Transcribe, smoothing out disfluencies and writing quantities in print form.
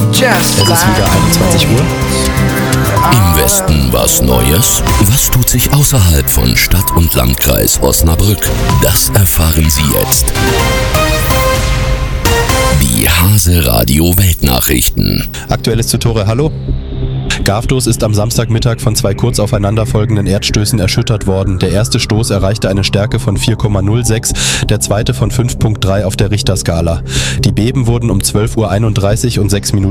Es ist wieder 21 Uhr. Im Westen was Neues? Was tut sich außerhalb von Stadt und Landkreis Osnabrück? Das erfahren Sie jetzt. Die Hase Radio Weltnachrichten. Aktuelles zu Tore, hallo. Gavdos ist am Samstagmittag von 2 kurz aufeinanderfolgenden Erdstößen erschüttert worden. Der erste Stoß erreichte eine Stärke von 4,06, der zweite von 5,3 auf der Richterskala. Die Beben wurden um 12:31 Uhr und 6 Minuten